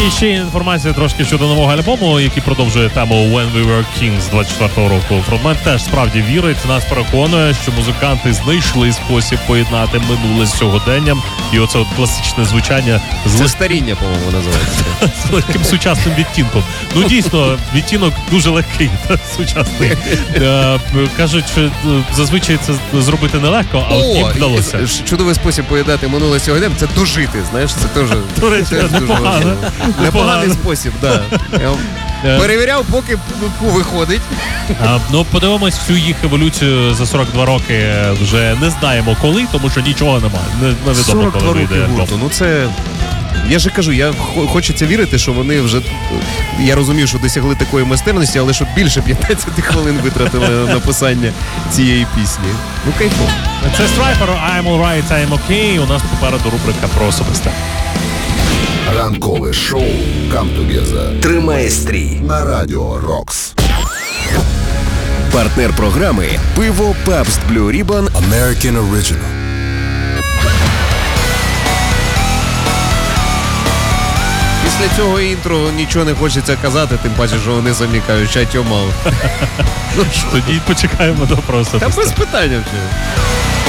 І ще інформація трошки щодо нового альбому, який продовжує тему When We Were Kings 24-го року. Фронтмен теж справді вірить, нас переконує, що музиканти знайшли спосіб поєднати минуле з сьогоденням. І оце от класичне звучання це старіння, по-моєму, називається. з легким сучасним відтінком. Ну, дійсно, відтінок дуже легкий, сучасний. Кажуть, що зазвичай це зробити нелегко, а от їм вдалося. Чудовий спосіб поєднати минуле з сьогоденням – це дожити, знаєш, це теж До речі, непогано. непоганий спосіб, так. Перевіряв, поки виходить. Ну, подивимось всю їх еволюцію за 42 роки. Вже не знаємо коли, тому що нічого немає. Невідомо, коли вийде альбом. Ну це... Я ж кажу, хочеться вірити, що вони вже, я розумію, що досягли такої майстерності, але щоб більше 15 хвилин витратили на написання цієї пісні. Ну, кайфово. Це Striper, I'm alright, I'm okay. У нас попереду рубрика про особисте. Ранкове шоу Come Together. Тримає стрій На Радіо Рокс. Партнер програми «Пиво Pabst Blue Ribbon» American Original. Після цього інтро нічого не хочеться казати, тим паче, що вони самі кажуть, чать мав. Тоді почекаємо до просто. Та без питання вже.